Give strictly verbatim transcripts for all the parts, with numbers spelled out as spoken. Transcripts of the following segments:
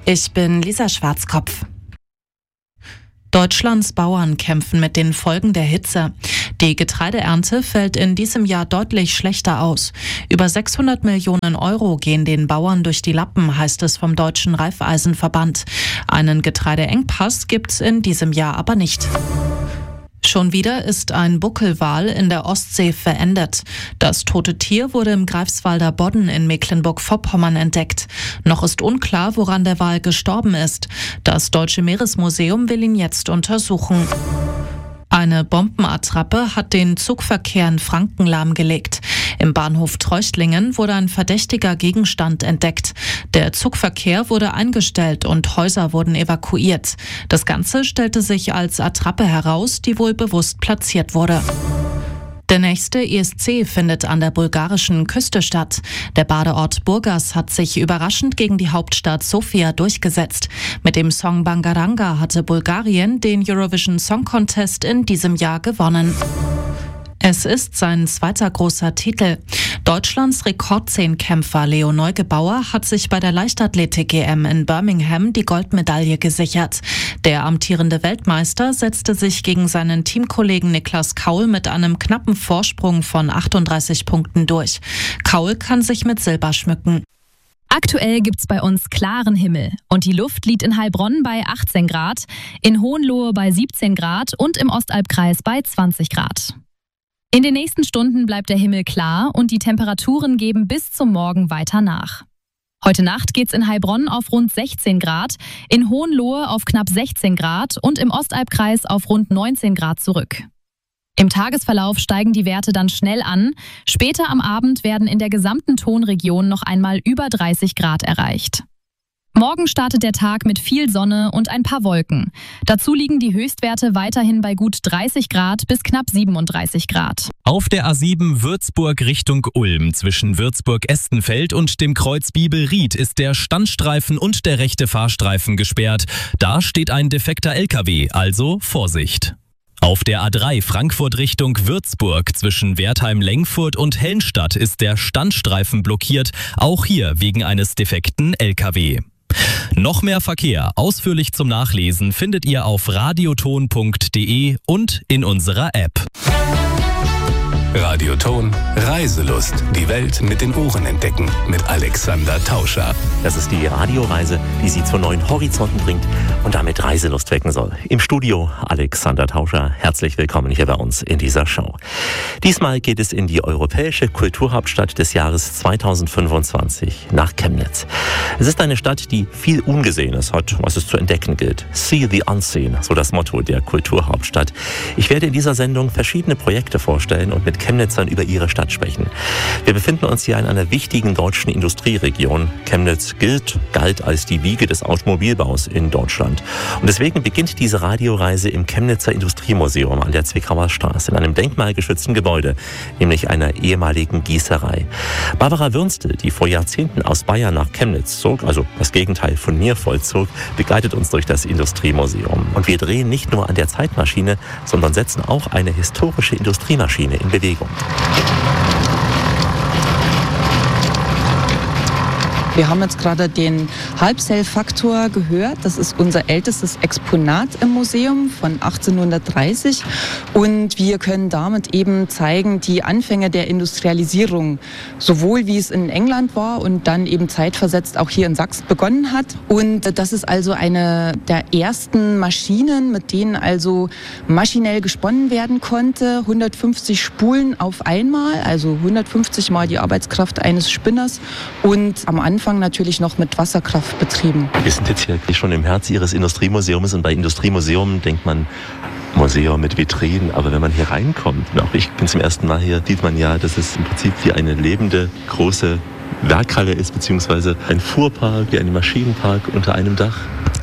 Ich bin Lisa Schwarzkopf. Deutschlands Bauern kämpfen mit den Folgen der Hitze. Die Getreideernte fällt in diesem Jahr deutlich schlechter aus. Über sechshundert Millionen Euro gehen den Bauern durch die Lappen, heißt es vom Deutschen Raiffeisenverband. Einen Getreideengpass gibt's in diesem Jahr aber nicht. Schon wieder ist ein Buckelwal in der Ostsee verendet. Das tote Tier wurde im Greifswalder Bodden in Mecklenburg-Vorpommern entdeckt. Noch ist unklar, woran der Wal gestorben ist. Das Deutsche Meeresmuseum will ihn jetzt untersuchen. Eine Bombenattrappe hat den Zugverkehr in Franken lahmgelegt. Im Bahnhof Treuchtlingen wurde ein verdächtiger Gegenstand entdeckt. Der Zugverkehr wurde eingestellt und Häuser wurden evakuiert. Das Ganze stellte sich als Attrappe heraus, die wohl bewusst platziert wurde. Der nächste E S C findet an der bulgarischen Küste statt. Der Badeort Burgas hat sich überraschend gegen die Hauptstadt Sofia durchgesetzt. Mit dem Song Bangaranga hatte Bulgarien den Eurovision Song Contest in diesem Jahr gewonnen. Es ist sein zweiter großer Titel. Deutschlands Rekordzehnkämpfer Leo Neugebauer hat sich bei der Leichtathletik-E M in Birmingham die Goldmedaille gesichert. Der amtierende Weltmeister setzte sich gegen seinen Teamkollegen Niklas Kaul mit einem knappen Vorsprung von achtunddreißig Punkten durch. Kaul kann sich mit Silber schmücken. Aktuell gibt's bei uns klaren Himmel und die Luft liegt in Heilbronn bei achtzehn Grad, in Hohenlohe bei siebzehn Grad und im Ostalbkreis bei zwanzig Grad. In den nächsten Stunden bleibt der Himmel klar und die Temperaturen geben bis zum Morgen weiter nach. Heute Nacht geht's in Heilbronn auf rund sechzehn Grad, in Hohenlohe auf knapp sechzehn Grad und im Ostalbkreis auf rund neunzehn Grad zurück. Im Tagesverlauf steigen die Werte dann schnell an. Später am Abend werden in der gesamten Tonregion noch einmal über dreißig Grad erreicht. Morgen startet der Tag mit viel Sonne und ein paar Wolken. Dazu liegen die Höchstwerte weiterhin bei gut dreißig Grad bis knapp siebenunddreißig Grad. Auf der A sieben Würzburg Richtung Ulm zwischen Würzburg-Estenfeld und dem Kreuz Biebelried ist der Standstreifen und der rechte Fahrstreifen gesperrt. Da steht ein defekter L K W, also Vorsicht. Auf der A drei Frankfurt Richtung Würzburg zwischen Wertheim-Lengfurt und Helmstadt ist der Standstreifen blockiert, auch hier wegen eines defekten L K W. Noch mehr Verkehr, ausführlich zum Nachlesen, findet ihr auf radioton punkt de und in unserer App. Radioton Reiselust. Die Welt mit den Ohren entdecken. Mit Alexander Tauscher. Das ist die Radioreise, die Sie zu neuen Horizonten bringt und damit Reiselust wecken soll. Im Studio Alexander Tauscher. Herzlich willkommen hier bei uns in dieser Show. Diesmal geht es in die europäische Kulturhauptstadt des Jahres zweitausendfünfundzwanzig, nach Chemnitz. Es ist eine Stadt, die viel Ungesehenes hat, was es zu entdecken gilt. See the Unseen, so das Motto der Kulturhauptstadt. Ich werde in dieser Sendung verschiedene Projekte vorstellen und mit Chemnitzern über ihre Stadt sprechen. Wir befinden uns hier in einer wichtigen deutschen Industrieregion. Chemnitz gilt, galt als die Wiege des Automobilbaus in Deutschland. Und deswegen beginnt diese Radioreise im Chemnitzer Industriemuseum an der Zwickauer Straße, in einem denkmalgeschützten Gebäude, nämlich einer ehemaligen Gießerei. Barbara Würnstel, die vor Jahrzehnten aus Bayern nach Chemnitz zog, also das Gegenteil von mir vollzog, begleitet uns durch das Industriemuseum. Und wir drehen nicht nur an der Zeitmaschine, sondern setzen auch eine historische Industriemaschine in Bewegung. Wir haben jetzt gerade den Halbcell-Faktor gehört. Das ist unser ältestes Exponat im Museum von achtzehnhundertdreißig. Und wir können damit eben zeigen, die Anfänge der Industrialisierung, sowohl wie es in England war und dann eben zeitversetzt auch hier in Sachsen begonnen hat. Und das ist also eine der ersten Maschinen, mit denen also maschinell gesponnen werden konnte. hundertfünfzig Spulen auf einmal, also hundertfünfzig Mal die Arbeitskraft eines Spinners. Und am Anfang natürlich noch mit Wasserkraft betrieben. Wir sind jetzt hier schon im Herz Ihres Industriemuseums und bei Industriemuseum denkt man Museum mit Vitrinen, aber wenn man hier reinkommt, auch ich bin zum ersten Mal hier, sieht man ja, dass es im Prinzip wie eine lebende, große Werkhalle ist, beziehungsweise ein Fuhrpark, wie ein Maschinenpark unter einem Dach.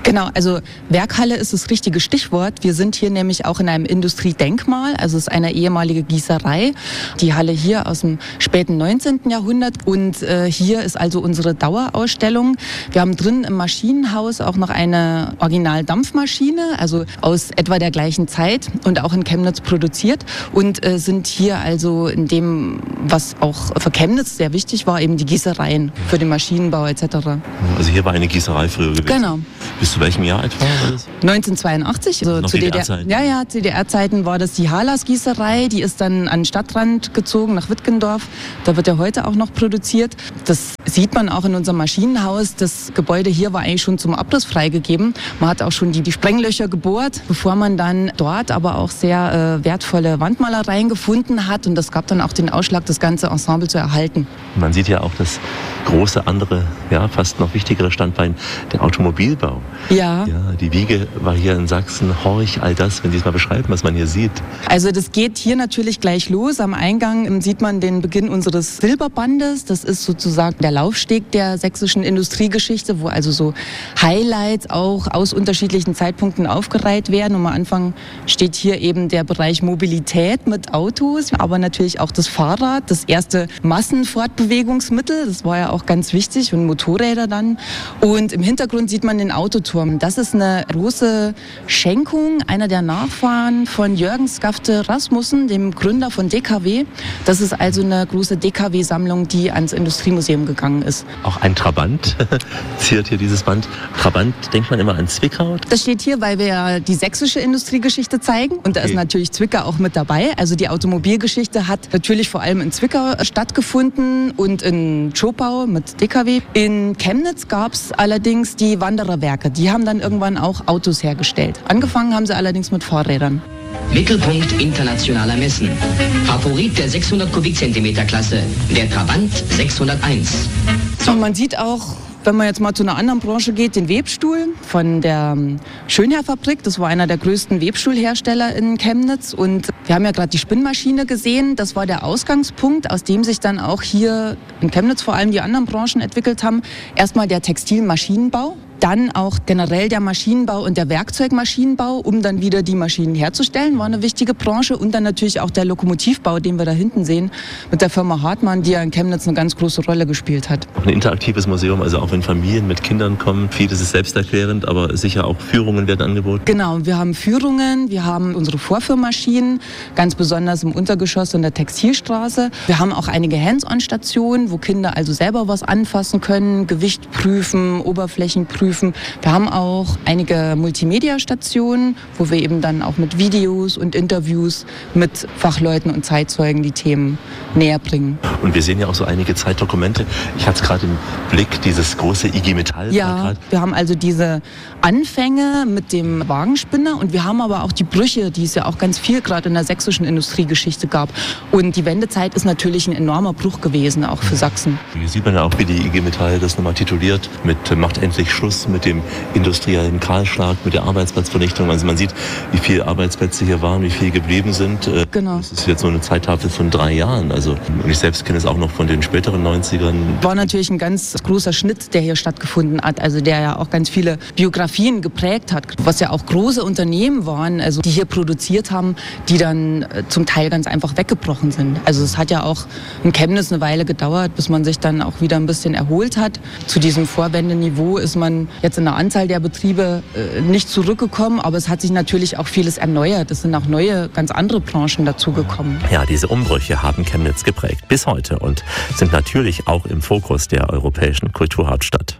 Genau, also Werkhalle ist das richtige Stichwort. Wir sind hier nämlich auch in einem Industriedenkmal, also es ist eine ehemalige Gießerei. Die Halle hier aus dem späten neunzehnten Jahrhundert und äh, hier ist also unsere Dauerausstellung. Wir haben drin im Maschinenhaus auch noch eine Original-Dampfmaschine, also aus etwa der gleichen Zeit und auch in Chemnitz produziert und äh, sind hier also in dem, was auch für Chemnitz sehr wichtig war, eben die Gießereien für den Maschinenbau et cetera. Also hier war eine Gießerei früher gewesen? Genau. Bis zu welchem Jahr etwa war das? neunzehnhundertzweiundachtzig. Also zu D D R-Zeiten? Ja, ja, zu D D R-Zeiten war das die Halas Gießerei. Die ist dann an den Stadtrand gezogen, nach Wittgendorf. Da wird ja heute auch noch produziert. Das sieht man auch in unserem Maschinenhaus. Das Gebäude hier war eigentlich schon zum Abriss freigegeben. Man hat auch schon die, die Sprenglöcher gebohrt, bevor man dann dort aber auch sehr äh, wertvolle Wandmalereien gefunden hat. Und das gab dann auch den Ausschlag, das ganze Ensemble zu erhalten. Man sieht ja auch das große andere, ja, fast noch wichtigere Standbein, der Automobilbau. Ja. Ja, die Wiege war hier in Sachsen. Horch, all das, wenn Sie es mal beschreiben, was man hier sieht. Also das geht hier natürlich gleich los. Am Eingang sieht man den Beginn unseres Silberbandes. Das ist sozusagen der Laufsteg der sächsischen Industriegeschichte, wo also so Highlights auch aus unterschiedlichen Zeitpunkten aufgereiht werden. Und am Anfang steht hier eben der Bereich Mobilität mit Autos, aber natürlich auch das Fahrrad, das erste Massenfortbewegungsmittel. Das war ja auch ganz wichtig und Motorräder dann. Und im Hintergrund sieht man den Autoturm. Das ist eine große Schenkung einer der Nachfahren von Jürgen Skafte Rasmussen, dem Gründer von D K W. Das ist also eine große D K W-Sammlung, die ans Industriemuseum gegangen ist. Auch ein Trabant ziert hier dieses Band. Trabant, denkt man immer an Zwickau? Das steht hier, weil wir ja die sächsische Industriegeschichte zeigen. Und da okay. ist natürlich Zwickau auch mit dabei. Also die Automobilgeschichte hat natürlich vor allem in Zwickau stattgefunden und in Zschopau mit D K W. In Chemnitz gab es allerdings die Wandererwerke. Die haben dann irgendwann auch Autos hergestellt. Angefangen haben sie allerdings mit Fahrrädern. Mittelpunkt internationaler Messen. Favorit der sechshundert Kubikzentimeter Klasse, der Trabant sechshunderteins. So, man sieht auch, wenn man jetzt mal zu einer anderen Branche geht, den Webstuhl von der Schönherr-Fabrik. Das war einer der größten Webstuhlhersteller in Chemnitz. Und wir haben ja gerade die Spinnmaschine gesehen. Das war der Ausgangspunkt, aus dem sich dann auch hier in Chemnitz vor allem die anderen Branchen entwickelt haben. Erstmal der Textilmaschinenbau. Dann auch generell der Maschinenbau und der Werkzeugmaschinenbau, um dann wieder die Maschinen herzustellen, war eine wichtige Branche. Und dann natürlich auch der Lokomotivbau, den wir da hinten sehen, mit der Firma Hartmann, die ja in Chemnitz eine ganz große Rolle gespielt hat. Ein interaktives Museum, also auch wenn Familien mit Kindern kommen. Vieles ist selbsterklärend, aber sicher auch Führungen werden angeboten. Genau, wir haben Führungen, wir haben unsere Vorführmaschinen, ganz besonders im Untergeschoss in der Textilstraße. Wir haben auch einige Hands-on-Stationen, wo Kinder also selber was anfassen können, Gewicht prüfen, Oberflächen prüfen. Wir haben auch einige Multimedia-Stationen, wo wir eben dann auch mit Videos und Interviews mit Fachleuten und Zeitzeugen die Themen näher bringen. Und wir sehen ja auch so einige Zeitdokumente. Ich hatte es gerade im Blick, dieses große I G Metall. Ja, wir haben also diese Anfänge mit dem Wagenspinner und wir haben aber auch die Brüche, die es ja auch ganz viel gerade in der sächsischen Industriegeschichte gab. Und die Wendezeit ist natürlich ein enormer Bruch gewesen, auch für Sachsen. Hier sieht man ja auch, wie die I G Metall das nochmal tituliert mit macht endlich Schluss mit dem industriellen Kahlschlag, mit der Arbeitsplatzvernichtung. Also man sieht, wie viele Arbeitsplätze hier waren, wie viele geblieben sind. Genau. Das ist jetzt nur eine Zeittafel von drei Jahren. Also, und ich selbst kenne es auch noch von den späteren neunzigern. War natürlich ein ganz großer Schnitt, der hier stattgefunden hat. Also der ja auch ganz viele Biografien geprägt hat. Was ja auch große Unternehmen waren, also die hier produziert haben, die dann äh, zum Teil ganz einfach weggebrochen sind. Also es hat ja auch in Chemnitz eine Weile gedauert, bis man sich dann auch wieder ein bisschen erholt hat. Zu diesem Vorwendeniveau ist man jetzt in der Anzahl der Betriebe äh, nicht zurückgekommen, aber es hat sich natürlich auch vieles erneuert. Es sind auch neue, ganz andere Branchen dazugekommen. Ja, diese Umbrüche haben Chemnitz geprägt bis heute und sind natürlich auch im Fokus der europäischen Kulturhauptstadt.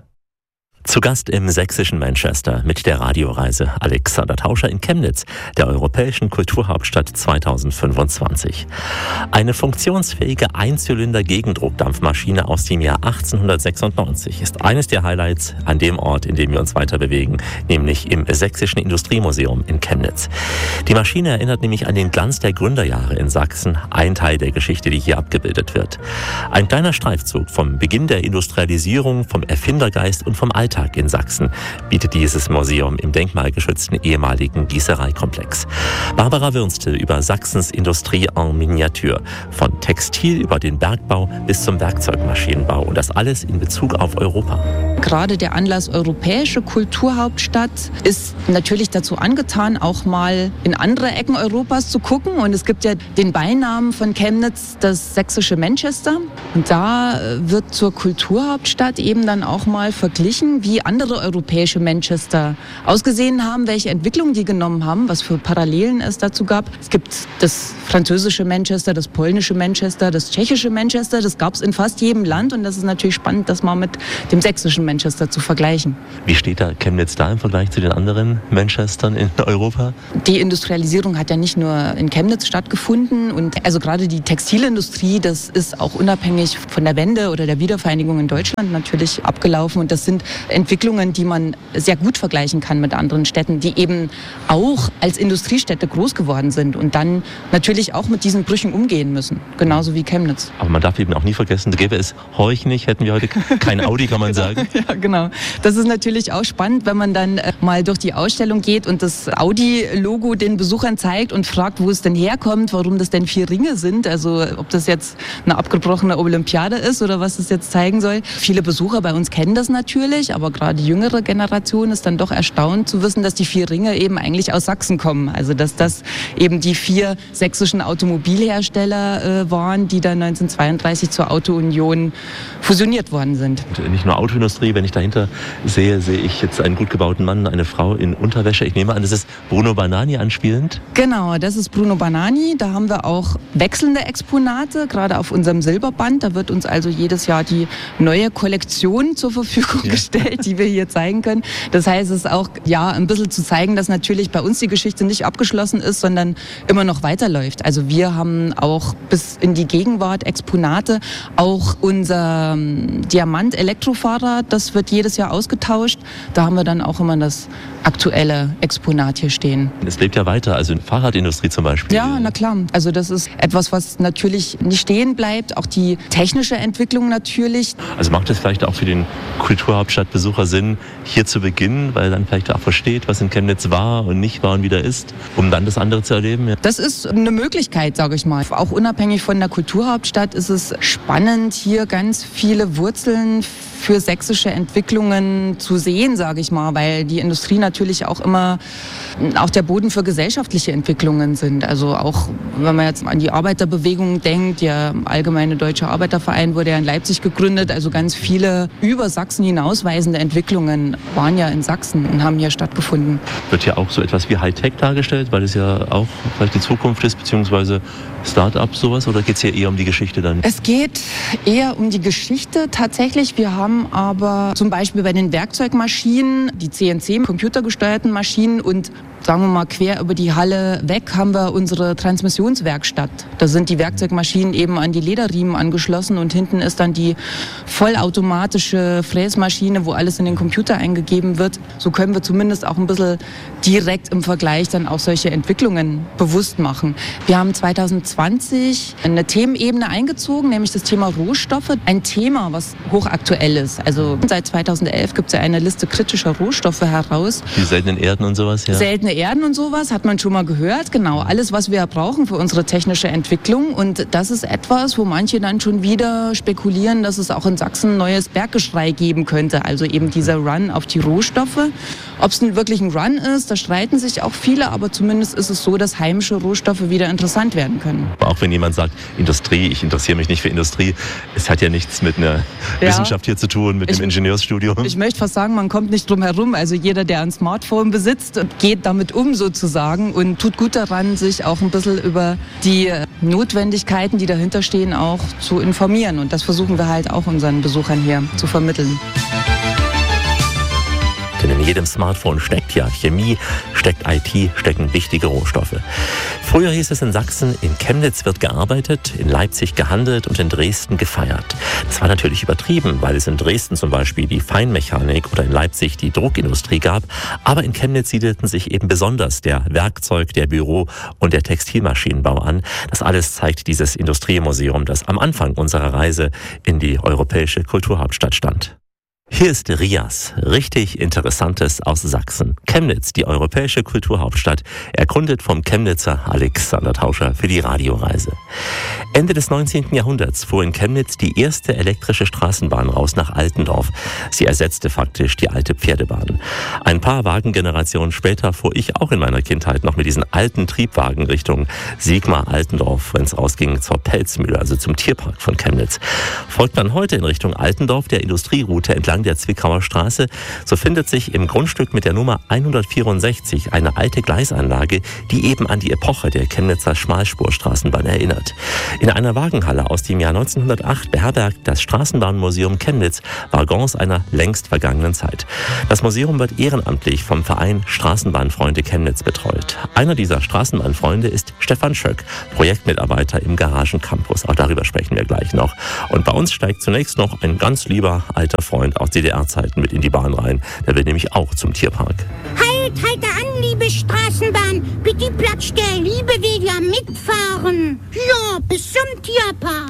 Zu Gast im sächsischen Manchester mit der Radioreise Alexander Tauscher in Chemnitz, der europäischen Kulturhauptstadt zweitausendfünfundzwanzig. Eine funktionsfähige Einzylinder-Gegendruckdampfmaschine aus dem Jahr achtzehnhundertsechsundneunzig ist eines der Highlights an dem Ort, in dem wir uns weiter bewegen, nämlich im Sächsischen Industriemuseum in Chemnitz. Die Maschine erinnert nämlich an den Glanz der Gründerjahre in Sachsen, ein Teil der Geschichte, die hier abgebildet wird. Ein kleiner Streifzug vom Beginn der Industrialisierung, vom Erfindergeist und vom Alltag in Sachsen bietet dieses Museum im denkmalgeschützten ehemaligen Gießereikomplex. Barbara Würstel über Sachsens Industrie en Miniatur, von Textil über den Bergbau bis zum Werkzeugmaschinenbau und das alles in Bezug auf Europa. Gerade der Anlass Europäische Kulturhauptstadt ist natürlich dazu angetan, auch mal in andere Ecken Europas zu gucken. Und es gibt ja den Beinamen von Chemnitz, das sächsische Manchester. Und da wird zur Kulturhauptstadt eben dann auch mal verglichen, wie andere europäische Manchester ausgesehen haben, welche Entwicklungen die genommen haben, was für Parallelen es dazu gab. Es gibt das französische Manchester, das polnische Manchester, das tschechische Manchester. Das gab es in fast jedem Land. Und das ist natürlich spannend, das mal mit dem sächsischen Manchester zu vergleichen. Wie steht da Chemnitz da im Vergleich zu den anderen Manchestern in Europa? Die Industrialisierung hat ja nicht nur in Chemnitz stattgefunden. Und also gerade die Textilindustrie, das ist auch unabhängig von der Wende oder der Wiedervereinigung in Deutschland natürlich abgelaufen. Und das sind Entwicklungen, die man sehr gut vergleichen kann mit anderen Städten, die eben auch als Industriestädte groß geworden sind und dann natürlich auch mit diesen Brüchen umgehen müssen. Genauso wie Chemnitz. Aber man darf eben auch nie vergessen, gäbe es Horch nicht, hätten wir heute kein Audi, kann man sagen. Ja, genau. Das ist natürlich auch spannend, wenn man dann äh, mal durch die Ausstellung geht und das Audi-Logo den Besuchern zeigt und fragt, wo es denn herkommt, warum das denn vier Ringe sind. Also ob das jetzt eine abgebrochene Olympiade ist oder was es jetzt zeigen soll. Viele Besucher bei uns kennen das natürlich, aber gerade die jüngere Generation ist dann doch erstaunt zu wissen, dass die vier Ringe eben eigentlich aus Sachsen kommen. Also dass das eben die vier sächsischen Automobilhersteller äh, waren, die dann neunzehnhundertzweiunddreißig zur Auto-Union fusioniert worden sind. Und nicht nur Autoindustrie, wenn ich dahinter sehe, sehe ich jetzt einen gut gebauten Mann, eine Frau in Unterwäsche. Ich nehme an, das ist Bruno Banani anspielend. Genau, das ist Bruno Banani. Da haben wir auch wechselnde Exponate, gerade auf unserem Silberband. Da wird uns also jedes Jahr die neue Kollektion zur Verfügung ja. gestellt, die wir hier zeigen können. Das heißt, es ist auch ja, ein bisschen zu zeigen, dass natürlich bei uns die Geschichte nicht abgeschlossen ist, sondern immer noch weiterläuft. Also wir haben auch bis in die Gegenwart Exponate. Auch unser Diamant-Elektrofahrrad, das wird jedes Jahr ausgetauscht. Da haben wir dann auch immer das aktuelle Exponat hier stehen. Es lebt ja weiter, also in der Fahrradindustrie zum Beispiel. Ja, na klar. Also das ist etwas, was natürlich nicht stehen bleibt. Auch die technische Entwicklung natürlich. Also macht es vielleicht auch für den Kulturhauptstadtbesucher Sinn, hier zu beginnen, weil dann vielleicht auch versteht, was in Chemnitz war und nicht war und wieder ist, um dann das andere zu erleben? Ja. Das ist eine Möglichkeit, sage ich mal. Auch unabhängig von der Kulturhauptstadt ist es spannend, hier ganz viele Wurzeln für sächsische Entwicklungen zu sehen, sage ich mal, weil die Industrie natürlich auch immer auch der Boden für gesellschaftliche Entwicklungen sind. Also auch, wenn man jetzt an die Arbeiterbewegung denkt, der Allgemeine Deutsche Arbeiterverein wurde ja in Leipzig gegründet, also ganz viele über Sachsen hinausweisende Entwicklungen waren ja in Sachsen und haben hier stattgefunden. Wird ja auch so etwas wie Hightech dargestellt, weil es ja auch vielleicht die Zukunft ist, beziehungsweise Start-up sowas, oder geht es hier eher um die Geschichte dann? Es geht eher um die Geschichte tatsächlich. Wir haben aber zum Beispiel bei den Werkzeugmaschinen, die C N C computergesteuerten Maschinen und sagen wir mal quer über die Halle weg haben wir unsere Transmissionswerkstatt. Da sind die Werkzeugmaschinen eben an die Lederriemen angeschlossen und hinten ist dann die vollautomatische Fräsmaschine, wo alles in den Computer eingegeben wird. So können wir zumindest auch ein bisschen direkt im Vergleich dann auch solche Entwicklungen bewusst machen. Wir haben zweitausendzwanzig eine Themenebene eingezogen, nämlich das Thema Rohstoffe. Ein Thema, was hochaktuell ist. Also seit zweitausendelf gibt es ja eine Liste kritischer Rohstoffe heraus. Die seltenen Erden und sowas, ja? Seltene Erden und sowas, hat man schon mal gehört. Genau, alles, was wir brauchen für unsere technische Entwicklung. Und das ist etwas, wo manche dann schon wieder spekulieren, dass es auch in Sachsen ein neues Berggeschrei geben könnte. Also eben dieser Run auf die Rohstoffe. Ob es nun wirklich ein Run ist, da streiten sich auch viele. Aber zumindest ist es so, dass heimische Rohstoffe wieder interessant werden können. Auch wenn jemand sagt, Industrie, ich interessiere mich nicht für Industrie. Es hat ja nichts mit einer ja. Wissenschaft hier zu tun, mit ich, einem Ingenieursstudium. Ich möchte fast sagen, man kommt nicht drum herum. Also jeder, der ein Smartphone besitzt, geht damit um sozusagen und tut gut daran, sich auch ein bisschen über die Notwendigkeiten, die dahinter stehen, auch zu informieren. Und das versuchen wir halt auch unseren Besuchern hier zu vermitteln. Denn in jedem Smartphone steckt ja Chemie, steckt I T, stecken wichtige Rohstoffe. Früher hieß es in Sachsen, in Chemnitz wird gearbeitet, in Leipzig gehandelt und in Dresden gefeiert. Das war natürlich übertrieben, weil es in Dresden zum Beispiel die Feinmechanik oder in Leipzig die Druckindustrie gab. Aber in Chemnitz siedelten sich eben besonders der Werkzeug-, der Büro- und der Textilmaschinenbau an. Das alles zeigt dieses Industriemuseum, das am Anfang unserer Reise in die europäische Kulturhauptstadt stand. Hier ist Rias, richtig Interessantes aus Sachsen. Chemnitz, die europäische Kulturhauptstadt, erkundet vom Chemnitzer Alexander Tauscher für die Radioreise. Ende des neunzehnten Jahrhunderts fuhr in Chemnitz die erste elektrische Straßenbahn raus nach Altendorf. Sie ersetzte faktisch die alte Pferdebahn. Ein paar Wagengenerationen später fuhr ich auch in meiner Kindheit noch mit diesen alten Triebwagen Richtung Sigmar-Altendorf, wenn es rausging zur Pelzmühle, also zum Tierpark von Chemnitz. Folgt man heute in Richtung Altendorf der Industrieroute entlang der Zwickauer Straße, so findet sich im Grundstück mit der Nummer hundertvierundsechzig eine alte Gleisanlage, die eben an die Epoche der Chemnitzer Schmalspurstraßenbahn erinnert. In einer Wagenhalle aus dem Jahr neunzehnhundertacht beherbergt das Straßenbahnmuseum Chemnitz Waggons einer längst vergangenen Zeit. Das Museum wird ehrenamtlich vom Verein Straßenbahnfreunde Chemnitz betreut. Einer dieser Straßenbahnfreunde ist Stefan Schöck, Projektmitarbeiter im Garagencampus. Auch darüber sprechen wir gleich noch. Und bei uns steigt zunächst noch ein ganz lieber alter Freund aus D D R-Zeiten mit in die Bahn rein. Der will nämlich auch zum Tierpark. Halt, halt an, liebe Straßenbahn. Bitte Platz der Liebe will ja mitfahren. Ja, bis zum Tierpark.